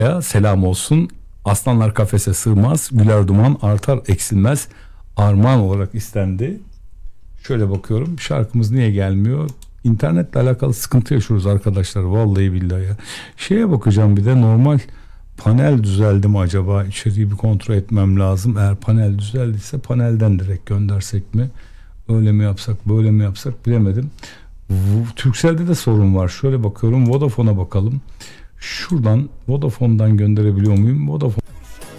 Ya selam olsun. Aslanlar kafese sığmaz. Güler duman artar eksilmez. Armağan olarak istendi. Şöyle bakıyorum. Şarkımız niye gelmiyor? İnternetle alakalı sıkıntı yaşıyoruz arkadaşlar. Vallahi billahi ya. Şeye bakacağım bir de normal panel düzeldi mi acaba? İçeriği bir kontrol etmem lazım. Eğer panel düzeldiyse panelden direkt göndersek mi? Öyle mi yapsak, böyle mi yapsak bilemedim. Turkcell'de de sorun var. Şöyle bakıyorum. Vodafone'a bakalım. Şuradan Vodafone'dan gönderebiliyor muyum? Vodafone